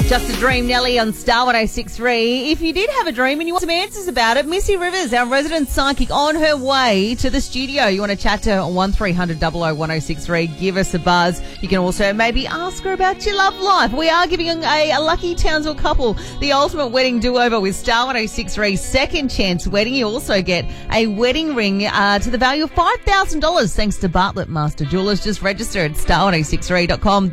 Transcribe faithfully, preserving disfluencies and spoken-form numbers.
Just a Dream, Nelly on Star one oh six three. If you did have a dream and you want some answers about it, Missy Rivers, our resident psychic, on her way to the studio. You want to chat to her on one three hundred, double oh one oh six three. Give us a buzz. You can also maybe ask her about your love life. We are giving a, a lucky Townsville couple the ultimate wedding do-over with Star one oh six three Second Chance Wedding. You also get a wedding ring uh, to the value of five thousand dollars thanks to Bartlett Master Jewelers. Just register at star one oh six three dot com.